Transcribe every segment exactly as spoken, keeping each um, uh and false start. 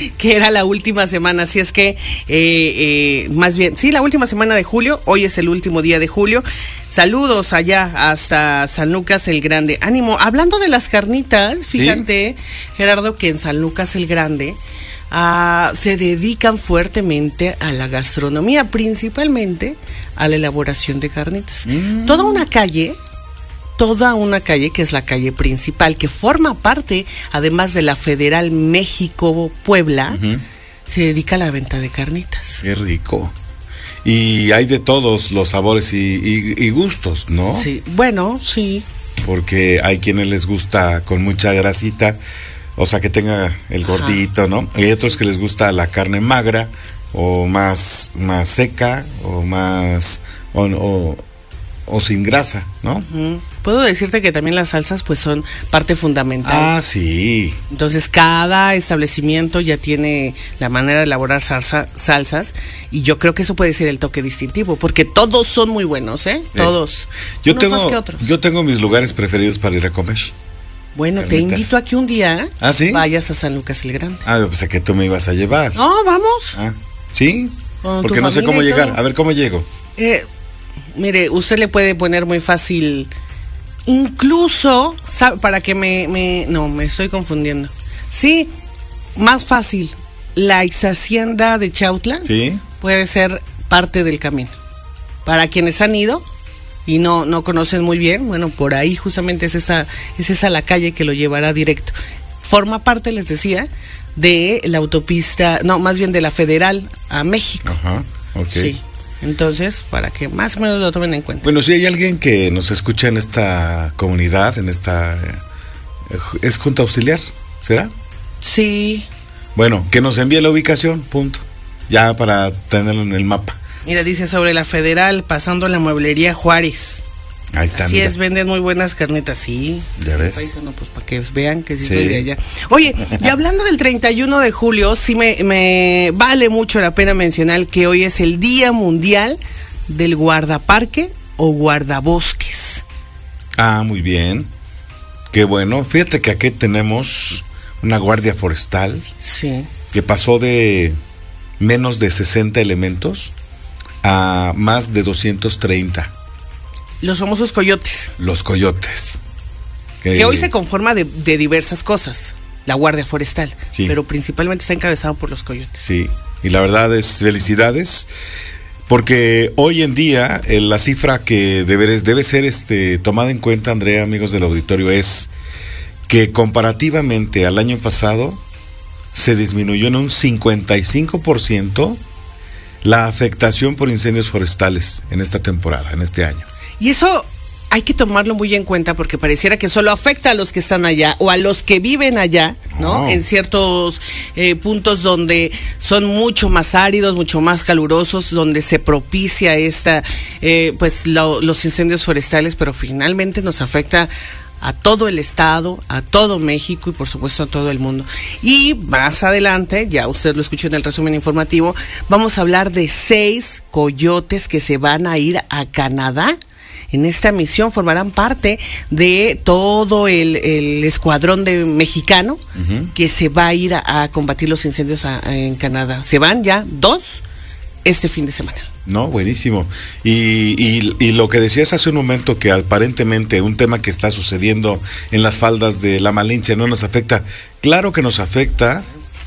que era la última semana, así es que, eh, eh, más bien, sí, la última semana de julio, hoy es el último día de julio. Saludos allá hasta San Lucas el Grande. Ánimo, hablando de las carnitas, fíjate, ¿sí? Gerardo, que en San Lucas el Grande uh, se dedican fuertemente a la gastronomía, principalmente a la elaboración de carnitas. Mm. Toda una calle, toda una calle que es la calle principal, que forma parte, además de la Federal México-Puebla, uh-huh. se dedica a la venta de carnitas. Qué rico. Y hay de todos los sabores y, y, y gustos, ¿no? Sí, bueno, sí. Porque hay quienes les gusta con mucha grasita, o sea, que tenga el gordito, ajá. ¿no? Hay otros que les gusta la carne magra, o más, más seca, o más, o, o, o sin grasa, ¿no? Uh-huh. Puedo decirte que también las salsas pues son parte fundamental. Ah, sí. Entonces cada establecimiento ya tiene la manera de elaborar salsa, salsas, y yo creo que eso puede ser el toque distintivo, porque todos son muy buenos, ¿eh? Todos. Yo tengo, más que otros. Yo tengo mis lugares preferidos para ir a comer. Bueno, carnitas. Te invito a que un día ¿Ah, sí? vayas a San Lucas el Grande. Ah, yo pensé que tú me ibas a llevar. No, vamos. Ah, ¿sí? Porque no sé cómo llegar. A ver, ¿cómo llego? Eh, mire, usted le puede poner muy fácil... Incluso, para que me, me... No, me estoy confundiendo. Sí, más fácil. La ex hacienda de Chautla, ¿sí? Puede ser parte del camino. Para quienes han ido y no, no conocen muy bien, bueno, por ahí justamente es esa, es esa la calle que lo llevará directo. Forma parte, les decía, de la autopista, no, más bien de la Federal a México. Ajá, ok. Sí. Entonces, para que más o menos lo tomen en cuenta. Bueno, si hay alguien que nos escucha en esta comunidad, en esta... ¿Es Junta Auxiliar? ¿Será? Sí. Bueno, que nos envíe la ubicación, punto. Ya para tenerlo en el mapa. Mira, dice sobre la Federal, pasando la mueblería Juárez. Ahí está. Así es, venden muy buenas carnitas, sí. Ya sí, ves. Paisano, pues para que vean que sí, sí soy de allá. Oye, y hablando del treinta y uno de julio, sí me, me vale mucho la pena mencionar que hoy es el Día Mundial del Guardaparque o Guardabosques. Ah, muy bien. Qué bueno. Fíjate que aquí tenemos una guardia forestal. Sí. Que pasó de menos de sesenta elementos a más de doscientos treinta. Los famosos coyotes. Los coyotes. Que, que hoy se conforma de, de diversas cosas, la Guardia Forestal, sí. Pero principalmente está encabezado por los coyotes. Sí, y la verdad es felicidades, porque hoy en día eh, la cifra que debe, debe ser este, tomada en cuenta, Andrea, amigos del auditorio, es que comparativamente al año pasado se disminuyó en un cincuenta y cinco por ciento la afectación por incendios forestales en esta temporada, en este año. Y eso hay que tomarlo muy en cuenta porque pareciera que solo afecta a los que están allá o a los que viven allá, ¿no? Oh. En ciertos eh, puntos donde son mucho más áridos, mucho más calurosos, donde se propicia esta, eh, pues lo, los incendios forestales, pero finalmente nos afecta a todo el estado, a todo México y por supuesto a todo el mundo. Y más adelante, ya usted lo escuchó en el resumen informativo, vamos a hablar de seis coyotes que se van a ir a Canadá. En esta misión formarán parte de todo el, el escuadrón de mexicano uh-huh. que se va a ir a, a combatir los incendios a, a, en Canadá. Se van ya dos este fin de semana. No, buenísimo. Y, y, y lo que decías hace un momento, que aparentemente un tema que está sucediendo en las faldas de la Malinche no nos afecta. Claro que nos afecta.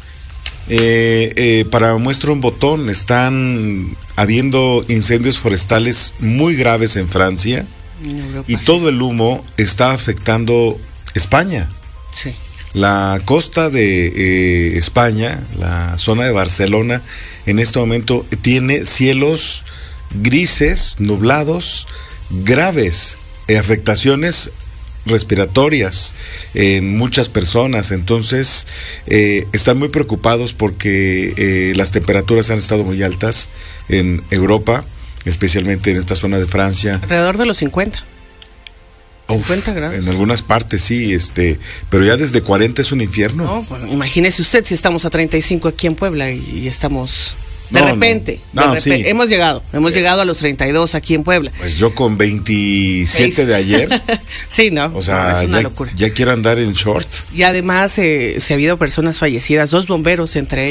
Eh, eh, para muestra un botón, están habiendo incendios forestales muy graves en Francia y todo el humo está afectando España. Sí. La costa de eh, España, la zona de Barcelona, en este momento tiene cielos grises, nublados, graves, eh, afectaciones respiratorias en muchas personas. Entonces eh, están muy preocupados porque eh, las temperaturas han estado muy altas en Europa, especialmente en esta zona de Francia. Alrededor de los cincuenta. Uf, cincuenta grados. En algunas partes sí, este, pero ya desde cuarenta es un infierno. No, pues, imagínese usted si estamos a treinta y cinco aquí en Puebla y, y estamos... De no, repente, no. No, de repente. Sí. hemos llegado, hemos eh. llegado a los treinta y dos aquí en Puebla. Pues yo con veintisiete Seis. De ayer. Sí, no, o sea, no, es una ya, locura. Ya quiero andar en short. Y además eh, se ha habido personas fallecidas, dos bomberos entre ellos.